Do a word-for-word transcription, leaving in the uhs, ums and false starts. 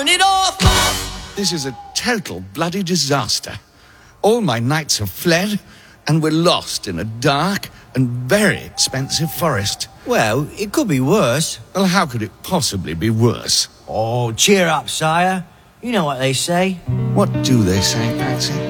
turn it off. This is a total bloody disaster. All my knights have fled, and we're lost in a dark and very expensive forest. Well, it could be worse. Well, how could it possibly be worse? Oh, cheer up, sire. You know what they say. What do they say, Patsy?